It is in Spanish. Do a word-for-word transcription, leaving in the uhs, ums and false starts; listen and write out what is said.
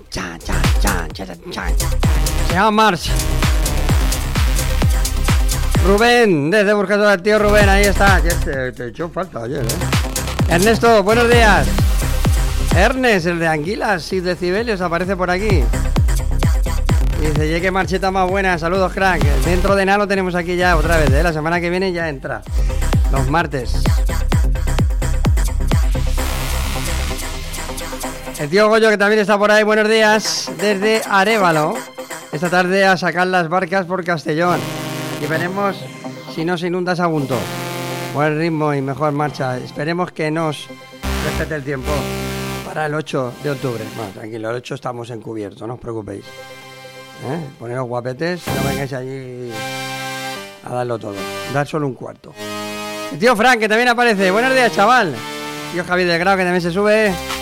Chan, chan, chan, chan, chan. Se llama March. Rubén, desde Burjasot, el tío Rubén, ahí está. Ya te, te echó falta ayer, ¿eh? Ernesto, buenos días. Ernest, el de Anguilas y Decibelios, aparece por aquí. Dice, ye que marcheta más buena, saludos crack. Dentro de nada lo tenemos aquí ya otra vez, ¿eh? La semana que viene ya entra. Los martes. El tío Goyo, que también está por ahí, buenos días. Desde Arévalo. Esta tarde a sacar las barcas por Castellón. Y veremos si no se inunda Sagunto. Buen ritmo y mejor marcha. Esperemos que nos respete el tiempo para el ocho de octubre. Bueno, tranquilo, el ocho estamos en cubierto, no os preocupéis. ¿Eh? Poneros guapetes, no vengáis allí a darlo todo. Dar solo un cuarto. El tío Frank, que también aparece. Buenos días, chaval. Tío Javier del Grau, que también se sube.